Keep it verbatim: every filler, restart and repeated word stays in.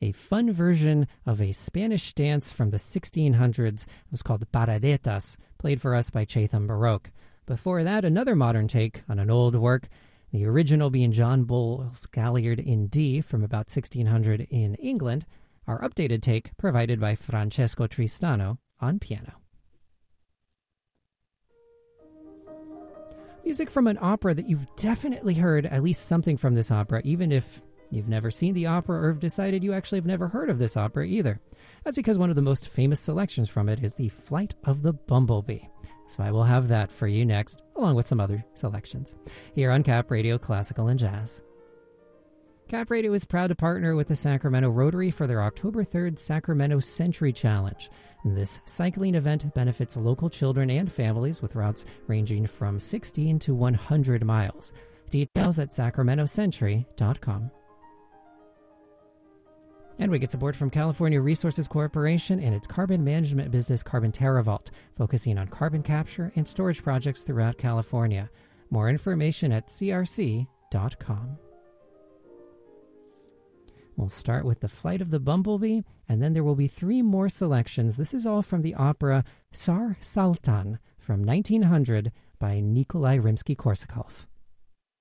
a fun version of a Spanish dance from the sixteen hundreds. It was called Paradetas, played for us by Chatham Baroque. Before that, another modern take on an old work, the original being John Bull's Galliard in D from about sixteen hundred in England. Our updated take provided by Francesco Tristano on piano. Music from an opera that you've definitely heard at least something from this opera, even if you've never seen the opera or have decided you actually have never heard of this opera either. That's because one of the most famous selections from it is the Flight of the Bumblebee. So I will have that for you next, along with some other selections, here on Cap Radio Classical and Jazz. Cap Radio is proud to partner with the Sacramento Rotary for their October third Sacramento Century Challenge. This cycling event benefits local children and families with routes ranging from sixteen to one hundred miles. Details at sacramento century dot com. And we get support from California Resources Corporation and its carbon management business Carbon TerraVault, focusing on carbon capture and storage projects throughout California. More information at c r c dot com. We'll start with the Flight of the Bumblebee, and then there will be three more selections. This is all from the opera Tsar Sultan from nineteen hundred by Nikolai Rimsky-Korsakov.